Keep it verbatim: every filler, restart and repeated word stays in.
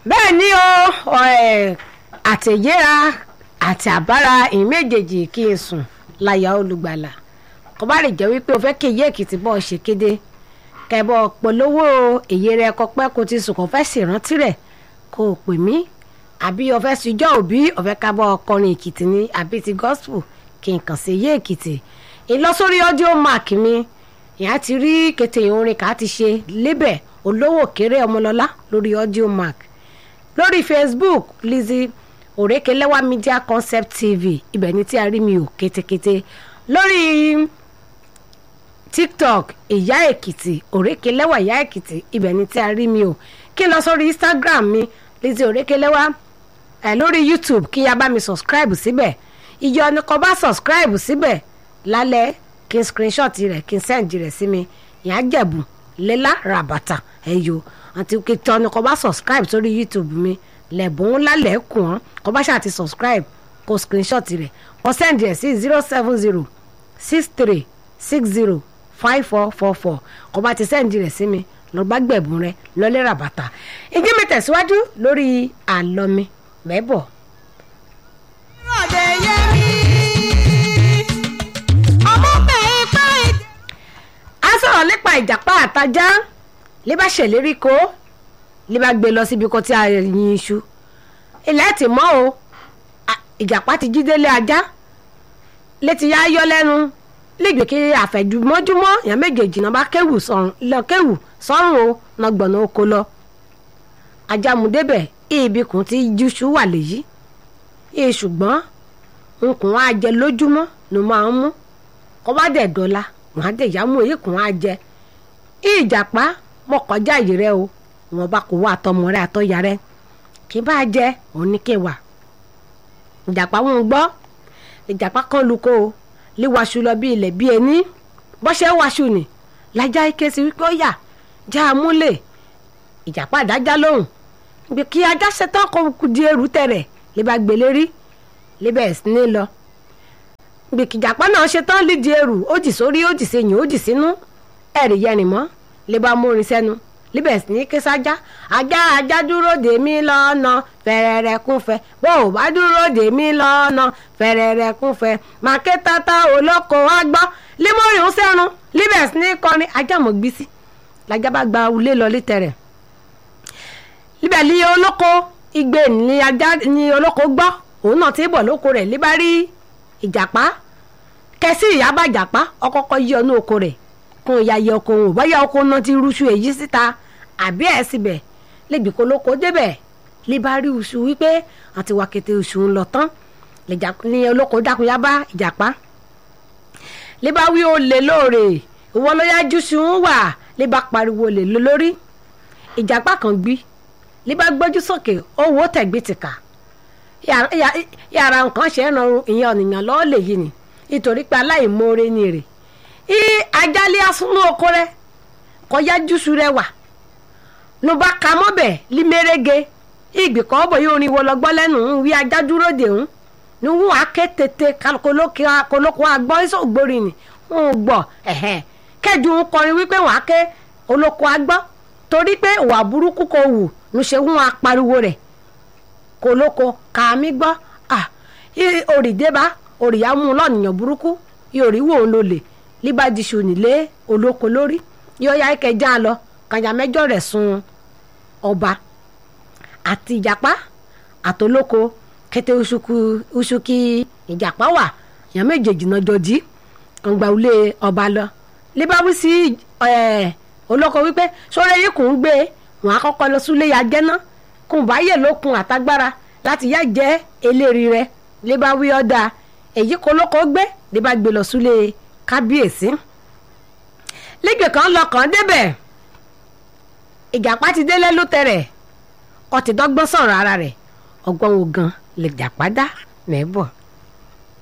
bẹ́ẹ̀ ni o àtẹ̀yẹ́ra àti àbára ìyìn méjèèjì kí n sùn láyà olùgbàlà kò bá lè jẹ́ wípé o fẹ́ kí iye èkìtì bọ́ ṣe kéde kẹ́bọ̀ polówó èyí rẹ kọpẹ́ kó ti sùn kò fẹ́ sì rántí rẹ̀ kó o pè mí àbí o fẹ́ sùjọ́ òbí o fẹ́ kábọ̀ ọkọrin èkìtì ni àbí ti gospel kí n kàn sí iye èkìtì ìlọsórí audio mark mi ìyá ti rí kété orin ká ti ṣe lébẹ̀ olówó kéré ọmọlọ́lá lórí audio mark lórí Facebook Lizzy Òrékelẹ́wà Media Concept T V ibẹ̀ ni tí a rí mi ò kétékété lórí TikTok ìyá èkìtì Òrékelẹ́wà ìyá èkìtì ibẹ̀ ni tí a rí mi ò kí n lọ sórí Instagram mi Lizzy Òrékelẹ́wà ẹ̀ lórí YouTube kí ya bá mi subscribe síbẹ̀ iye ọ̀nà kan bá subscribe síbẹ̀ lálẹ́ kí n screenshot rẹ̀ kí n send rẹ̀ sí mi ìyá jẹ̀bù lélá ràbàtà ẹ̀yọ́ àti kí tọ́ni kọ́ bá subscribe sórí YouTube mi lẹ́bùn lálẹ́ kùn án kọ́ bá ṣáà ti subscribe kó screenshot rẹ̀ kó send rẹ̀ sí zero seven zero six three six zero five four four four kọ́ bá ti send rẹ̀ sí mi lọ́ọ́ bá gbẹ̀bùn rẹ̀ lọ́lẹ́ ràbàtà ìdí mi tẹ̀síwájú lórí àlọ́ mi mẹ́bọ̀. a sọ̀rọ̀ nípa ìjàpá àtajá lè bá ṣèlérí kó lè bá gbé lọ síbi kan tí a yin iṣu ilẹ̀ ti mọ́ o ìjàpá ti jí délé ajá létí yá yọ lẹ́nu lẹ́gbẹ̀ẹ́ kí àfẹ̀jùmọ́júmọ́ èèyàn méjèèjì náà bá kéwù sọ̀rùn lọ kéwù sọ́rùn o náà gbọ̀nà oko lọ ajá mu débẹ̀ ibi kùn tí júṣu wà léyìí iye ṣùgbọ́n nkùn á jẹ lójúmọ́ ló máa ń mú kọ́ bá dẹ̀ dọ́là wọ́n á dẹ̀ yá mú èyí kùn á jẹ ìjàpá mọ kọjá yìí rẹ o wọn bá kó wá àtọmọ rẹ àtọyà rẹ kí bá jẹ òun ní kéwà ìjàpá wọn gbọ́ ìjàpá kan lu kó o lè wàṣù lọ bí ilẹ̀ bí ẹni bọ́ṣẹ́ wàṣù ni lájà ike sí wípé ó yà já a múlẹ̀ ìjàpá àdájá lóhùn gbé kí ajá ṣetán kó kú di ẹrù tẹ̀rẹ̀ lè bá gbélé rí lè bẹ̀rẹ̀ sí ní lọ gbé kí ìjàpá náà ṣetán lè di ẹrù ó jì sórí ó jì sẹ́yìn ó jì sínú ẹ̀rì yẹnì mọ́ lè bá mórin sẹ́nu líbẹ̀ sí ní késájá ajá ajá dúró dè mí lọ́nà fẹ̀rẹ̀rẹ̀ kúnfẹ́ bó o bá dúró dè mí lọ́nà fẹ̀rẹ̀rẹ̀ kúnfẹ́ màkè tata olóko wá gbọ́ límọ̀rì ń sẹ́run líbẹ̀ sí ní kọrin ajá mọ̀ gbí sí lajá bá gba ulé lọ lítẹ̀rẹ̀ líbẹ̀ ní olóko igbe ní ajá ní olóko gbọ́ òun náà ti bọ̀ lóko rẹ̀ líbá rí ìjàpá kẹsí ìyá bá jàpá ọkọ̀ọ̀kọ̀ yí ọnú oko rẹ̀ kún ìyá yẹ ọkọ òun báyà ọkọ náà ti rúṣu èyí síta àbí ẹ̀ síbẹ̀ lébi kó lóko débẹ̀ lè bá rí oṣù wípé àti wà kété oṣù ń lọ tán ní olóko dákúnyá bá ìjàpá lè bá wí olè lóore ìwọ ló yá júṣu ń wà lè bá pariwo olè lórí ìjàpá kan gbí lè bá gbójú sókè owó tẹ̀gbìtìkà yàrá nǹkan ṣe é rọrùn ìyẹn ọ̀nìyàn lọ́ọ́ lè yìí ni nítorí pé aláìmoore ni rè i ajálẹ̀ asúnú oko rẹ kọjá júṣu rẹ wà ló bá ka mọ́bẹ̀ límẹ́rẹ́gẹ ìgbìkọ́ ọ̀bọ̀ yóò rin wọlọ gbọ́ lẹ́nu ń wí ajá dúró dè ń ní wọ́n á ké tètè kolóko agbọ́ ìṣògbórí ni wọ́n gbọ́ kẹ́jú ń kọrin wípé wọ́n á ké olóko agbọ́ torí pé ìwà burúkú kò wù ló ṣe wọ́n á pariwo rẹ̀ kolóko kàmí gbọ́ òrìdébá òrìyá mú lọ́nìyàn burúkú yòrí wò ń lò lè líbàdìṣù nílé olóko lórí yóò yá kẹjá lọ kànjà mẹ́jọ rẹ̀ sun ọba àti ìjàpá àtolóko kété oṣù kí ìjàpá wà èèyàn méjèèjì náà jọjí kàngbà ulé ọba lọ líbàwí sí olóko wípé sórí yìí kò ń gbé wọn àkọ́kọ́ lọ súlé ya jẹ́ná kò bá yẹ lókun àtagbára láti yá jẹ́ eléri rẹ̀ líbàwí ọ̀dà èyí kò lóko gbé líbà gbé lọ súlé kábíyèsí lẹ́gbẹ̀ẹ́ kan lọ́kàn débẹ̀ ìjàpá ti délé ló tẹ̀rẹ̀ ó ti dọ́gbọ́n sọ̀rọ̀ ara rẹ̀ ọgbọ́n wo gan lè jàpá dá mẹ́bọ̀.